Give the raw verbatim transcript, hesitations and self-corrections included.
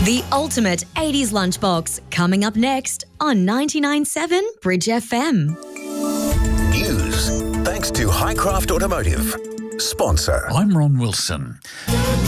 The ultimate eighties lunchbox, coming up next on ninety-nine point seven Bridge F M. News, thanks to Highcraft Automotive. Sponsor. I'm Ron Wilson.